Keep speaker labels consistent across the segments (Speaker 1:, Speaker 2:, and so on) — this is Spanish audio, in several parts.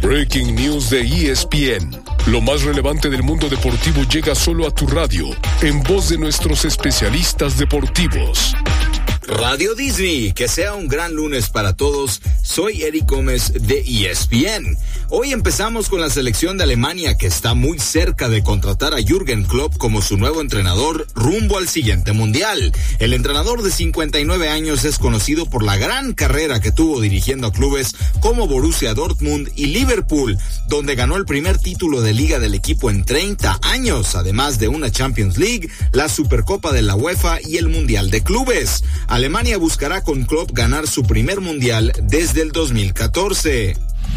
Speaker 1: Breaking News de ESPN. Lo más relevante del mundo deportivo llega solo a tu radio, en voz de nuestros especialistas deportivos.
Speaker 2: Radio Disney, que sea un gran lunes para todos. Soy Eric Gómez de ESPN. Hoy empezamos con la selección de Alemania, que está muy cerca de contratar a Jürgen Klopp como su nuevo entrenador rumbo al siguiente mundial. El entrenador de 59 años es conocido por la gran carrera que tuvo dirigiendo a clubes como Borussia Dortmund y Liverpool, donde ganó el primer título de liga del equipo en 30 años, además de una Champions League, la Supercopa de la UEFA y el Mundial de Clubes. Alemania buscará con Klopp ganar su primer mundial desde el 2014.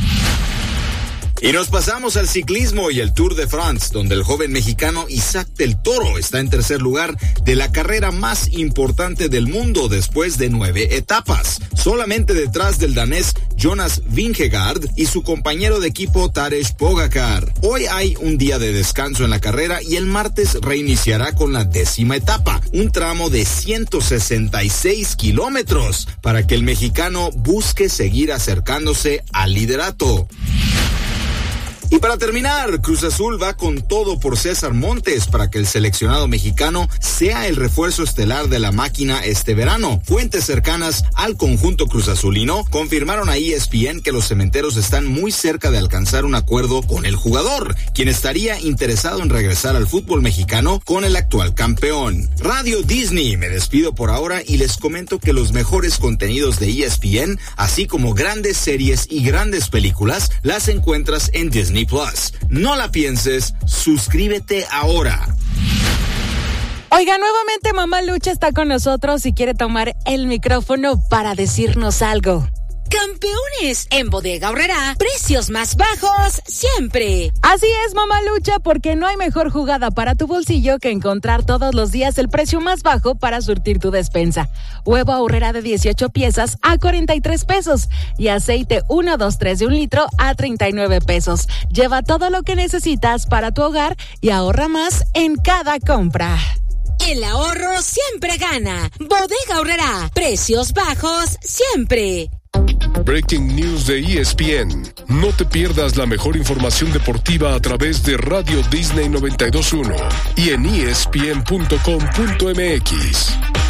Speaker 2: Y nos pasamos al ciclismo y el Tour de France, donde el joven mexicano Isaac del Toro está en tercer lugar de la carrera más importante del mundo después de 9 etapas, solamente detrás del danés Jonas Vingegaard y su compañero de equipo Tadej Pogačar. Hoy hay un día de descanso en la carrera y el martes reiniciará con la 10ª etapa, un tramo de 166 kilómetros, para que el mexicano busque seguir acercándose al liderato. Y para terminar, Cruz Azul va con todo por César Montes para que el seleccionado mexicano sea el refuerzo estelar de la máquina este verano. Fuentes cercanas al conjunto cruzazulino confirmaron a ESPN que los cementeros están muy cerca de alcanzar un acuerdo con el jugador, quien estaría interesado en regresar al fútbol mexicano con el actual campeón. Radio Disney, me despido por ahora y les comento que los mejores contenidos de ESPN, así como grandes series y grandes películas, las encuentras en Disney Plus. No la pienses, suscríbete ahora.
Speaker 3: Oiga, nuevamente Mamá Lucha está con nosotros y quiere tomar el micrófono para decirnos algo.
Speaker 4: Campeones, en Bodega Aurrerá, precios más bajos siempre.
Speaker 3: Así es, Mamá Lucha, porque no hay mejor jugada para tu bolsillo que encontrar todos los días el precio más bajo para surtir tu despensa. Huevo Aurrerá de 18 piezas a 43 pesos y aceite 1, 2, 3 de 1 litro a 39 pesos. Lleva todo lo que necesitas para tu hogar y ahorra más en cada compra.
Speaker 4: El ahorro siempre gana. Bodega Aurrerá, precios bajos siempre.
Speaker 1: Breaking News de ESPN. No te pierdas la mejor información deportiva a través de Radio Disney 92.1 y en ESPN.com.mx.